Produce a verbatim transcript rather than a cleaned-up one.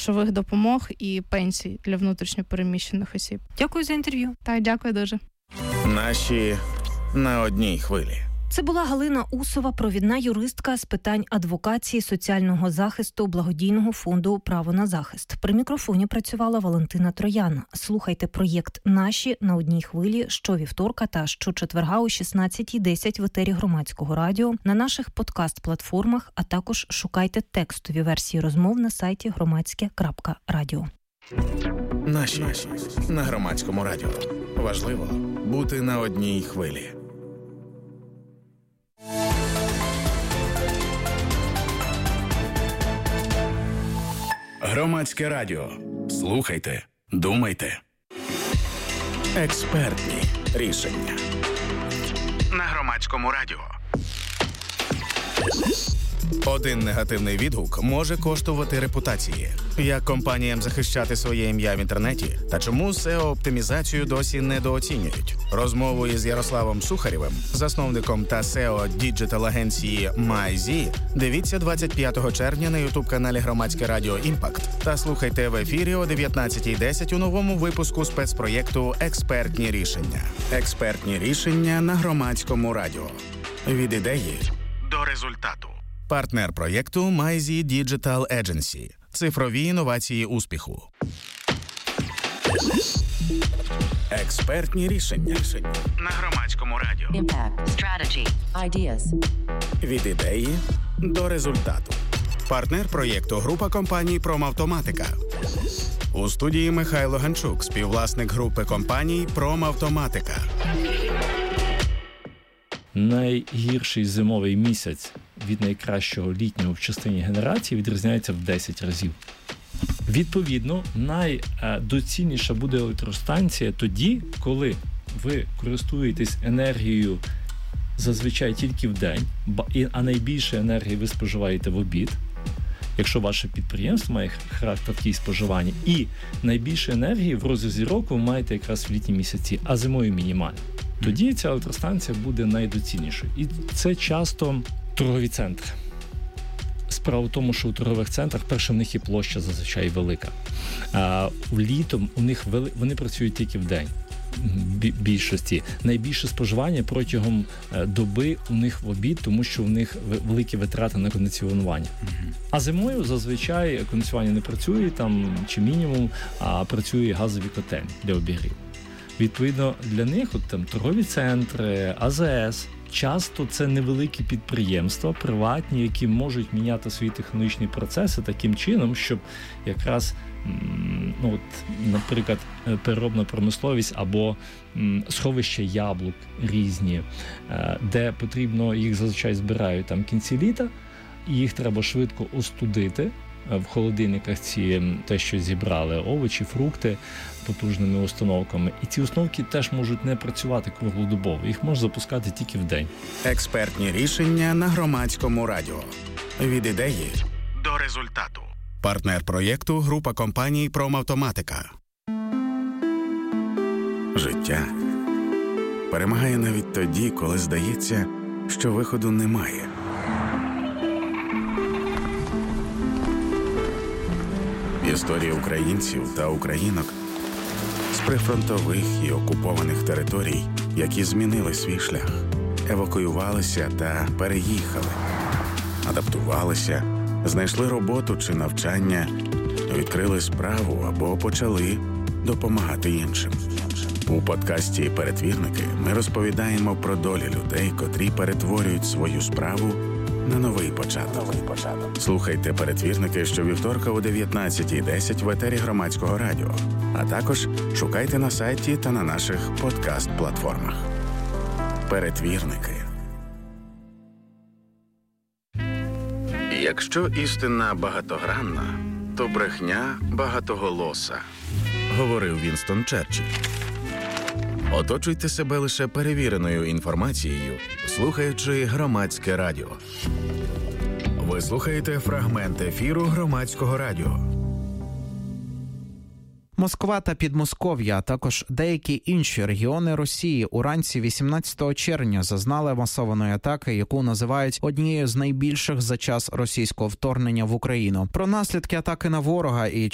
грошових допомог і пенсій для внутрішньопереміщених осіб. Дякую за інтерв'ю. Так, дякую дуже. Наші на одній хвилі. Це була Галина Усова, провідна юристка з питань адвокації, соціального захисту, благодійного фонду «Право на захист». При мікрофоні працювала Валентина Троян. Слухайте проєкт «Наші» на одній хвилі щовівторка та щочетверга о шістнадцятій десять в етері Громадського радіо, на наших подкаст-платформах, а також шукайте текстові версії розмов на сайті громадське крапка радіо. Наші на Громадському радіо. Важливо бути на одній хвилі. Громадське радіо. Слухайте, думайте. Експертні рішення. На Громадському радіо. Один негативний відгук може коштувати репутації. Як компаніям захищати своє ім'я в інтернеті? Та чому сео-оптимізацію досі недооцінюють? Розмову із Ярославом Сухарєвим, засновником та сео діджитал-агенції MyZ, дивіться двадцять п'ятого червня на ютуб-каналі Громадське радіо «Імпакт» та слухайте в ефірі о дев'ятнадцятій десять у новому випуску спецпроєкту «Експертні рішення». Експертні рішення на Громадському радіо. Від ідеї до результату. Партнер проєкту MyZ Digital Agency. Цифрові інновації успіху. Експертні рішення на Громадському радіо. Impact. Strategy. Ideas. Від ідеї до результату. Партнер проєкту – група компаній «Промавтоматика». У студії Михайло Ганчук, співвласник групи компаній «Промавтоматика». Найгірший зимовий місяць від найкращого літнього в частині генерації відрізняється в десять разів. Відповідно, найдоцільніша буде електростанція тоді, коли ви користуєтесь енергією зазвичай тільки в день, а найбільше енергії ви споживаєте в обід, якщо ваше підприємство має характер такий споживання, і найбільше енергії в розрізі року ви маєте якраз в літні місяці, а зимою мінімально. Тоді ця електростанція буде найдоцільнішою. І це часто торгові центри. Справа в тому, що у торгових центрах, перше, в них і площа зазвичай велика. А літом у них вели... вони працюють тільки в день. Більшості. Найбільше споживання протягом доби у них в обід, тому що у них великі витрати на кондиціонування. Uh-huh. А зимою зазвичай кондиціонування не працює, там чи мінімум, а працює газові котельні для обігріву. Відповідно, для них от, там, торгові центри, А З С, часто це невеликі підприємства, приватні, які можуть міняти свої технологічні процеси таким чином, щоб якраз, ну, от, наприклад, переробна промисловість або сховища яблук різні, де потрібно, їх зазвичай збирають там в кінці літа, і їх треба швидко остудити. В холодильниках ці те, що зібрали, овочі, фрукти потужними установками. І ці установки теж можуть не працювати круглодобово. Їх можна запускати тільки в день. Експертні рішення на Громадському радіо. Від ідеї до результату. Партнер проєкту – група компаній «Промавтоматика». Життя перемагає навіть тоді, коли здається, що виходу немає. Історії українців та українок з прифронтових і окупованих територій, які змінили свій шлях, евакуювалися та переїхали, адаптувалися, знайшли роботу чи навчання, відкрили справу або почали допомагати іншим. У подкасті «Перетвірники» ми розповідаємо про долі людей, котрі перетворюють свою справу на новий початок. Слухайте «Перетвірники» щовівторка о дев'ятнадцятій десять в етері Громадського радіо, а також шукайте на сайті та на наших подкаст-платформах. «Перетвірники». Якщо істина багатогранна, то брехня багатоголоса, говорив Вінстон Черчилль. Оточуйте себе лише перевіреною інформацією, слухаючи Громадське радіо. Ви слухаєте фрагмент ефіру Громадського радіо. Москва та Підмосков'я, а також деякі інші регіони Росії уранці вісімнадцятого червня зазнали масованої атаки, яку називають однією з найбільших за час російського вторгнення в Україну. Про наслідки атаки на ворога і